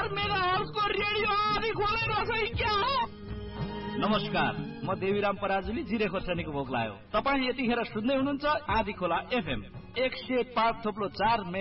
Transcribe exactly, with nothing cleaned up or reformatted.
चार मेगाहर्जको रेडियो आदि खोलेर चाहिँ क्या हो? नमस्कार, म देवीराम पराजुली जिरे खोर्सानीको भोग लायो। तपाईँ यतिखेर सुन्दै हुनुहुन्छ आदि खोला एफएम एक सय पाँच थोप्लो चार